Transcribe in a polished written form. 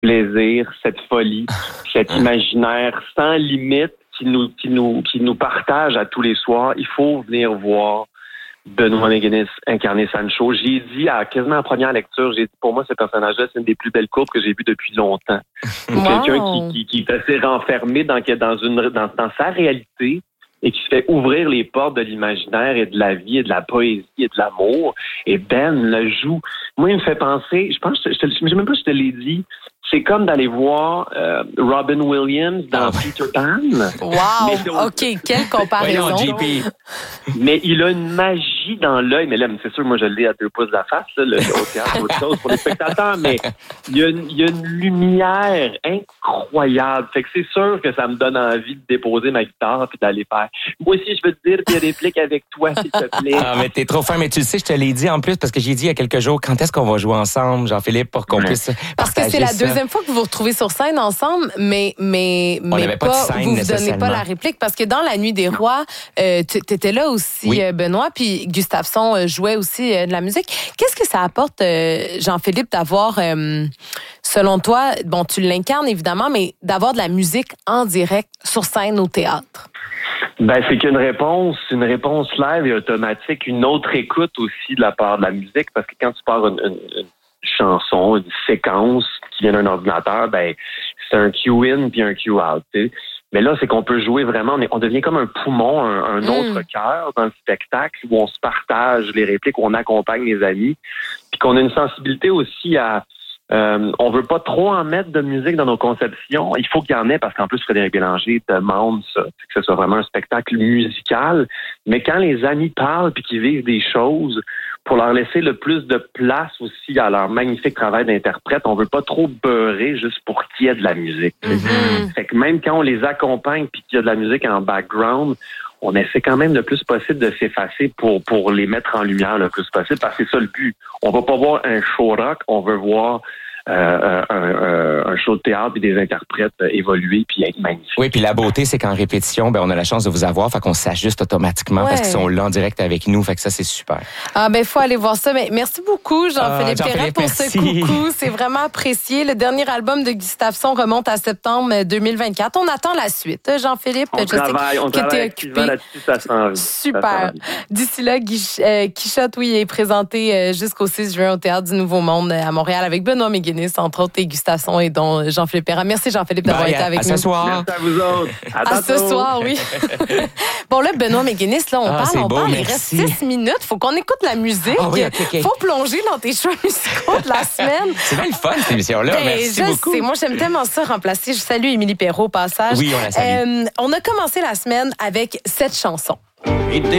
plaisir, cette folie, cet imaginaire sans limite qui nous partage à tous les soirs. Il faut venir voir Benoît McGuinness incarner Sancho. J'ai dit quasiment en première lecture, j'ai dit pour moi ce personnage-là, c'est une des plus belles courbes que j'ai vues depuis longtemps. Wow. Quelqu'un qui est assez renfermé dans sa réalité et qui se fait ouvrir les portes de l'imaginaire et de la vie et de la poésie et de l'amour. Et Ben le joue. Moi, il me fait penser, je pense, je sais même pas si je te l'ai dit, c'est comme d'aller voir Robin Williams dans Peter Pan. Wow! OK, quelle comparaison. Mais il a une magie dans l'œil. Mais là, c'est sûr, moi, je l'ai à 2 pouces de la face, là, au théâtre, autre chose pour les spectateurs. Mais il y a une lumière incroyable. Fait que c'est sûr que ça me donne envie de déposer ma guitare et d'aller faire. Moi aussi, je veux te dire des répliques avec toi, s'il te plaît. Ah, mais t'es trop fin. Mais tu le sais, je te l'ai dit en plus, parce que j'ai dit il y a quelques jours, quand est-ce qu'on va jouer ensemble, Jean-Philippe, pour qu'on puisse parce que c'est la deuxième fois que vous vous retrouvez sur scène ensemble, mais pas de scène, vous donnez pas la réplique, parce que dans La Nuit des Rois, t'étais là aussi, oui. Benoît, puis Gustafson jouait aussi de la musique. Qu'est-ce que ça apporte, Jean-Philippe, d'avoir, selon toi, bon, tu l'incarnes évidemment, mais d'avoir de la musique en direct sur scène au théâtre? Ben, c'est qu'une réponse live et automatique, une autre écoute aussi de la part de la musique, parce que quand tu pars une chanson, une séquence qui vient d'un ordinateur, ben c'est un cue-in puis un cue-out. Mais là, c'est qu'on peut jouer vraiment, on devient comme un poumon, un autre cœur dans le spectacle où on se partage les répliques, où on accompagne les amis, puis qu'on a une sensibilité aussi à... on veut pas trop en mettre de musique dans nos conceptions. Il faut qu'il y en ait parce qu'en plus, Frédéric Bélanger demande ça, que ce soit vraiment un spectacle musical. Mais quand les amis parlent puis qu'ils vivent des choses, pour leur laisser le plus de place aussi à leur magnifique travail d'interprète, on veut pas trop beurrer juste pour qu'il y ait de la musique. Mm-hmm. Fait que même quand on les accompagne puis qu'il y a de la musique en background, on essaie quand même le plus possible de s'effacer pour les mettre en lumière le plus possible, parce que c'est ça le but. On va pas voir un show rock, on veut voir un show de théâtre et des interprètes évoluer puis être magnifiques. Oui, puis la beauté, c'est qu'en répétition, on a la chance de vous avoir, fait qu'on s'ajuste automatiquement parce qu'ils sont là en direct avec nous, fait que ça, c'est super. Ah, ben, faut aller voir ça. Mais merci beaucoup, Jean-Philippe Perrin, pour ce coucou. C'est vraiment apprécié. Le dernier album de Gustafson remonte à septembre 2024. On attend la suite. Jean-Philippe, on travaille occupé là-dessus, ça s'en vient. Super. D'ici là, Quichotte, oui, est présenté jusqu'au 6 juin au Théâtre du Nouveau Monde à Montréal avec Benoît McGuinness, entre autres, et Gustafson et dont Jean-Philippe Perrin. Merci, Jean-Philippe, d'avoir été avec nous. À ce soir. Merci à vous autres. À ce soir, oui. Bon, là, Benoît McGuinness, là, on parle. Il reste 6 minutes. Faut qu'on écoute la musique. Oui, okay. Faut plonger dans tes choix musicaux de la semaine. C'est bien le fun, cette émission-là. Merci beaucoup. Moi, j'aime tellement ça remplacer. Je salue Émilie Perrault au passage. Oui, on la salue. On a commencé la semaine avec cette chanson.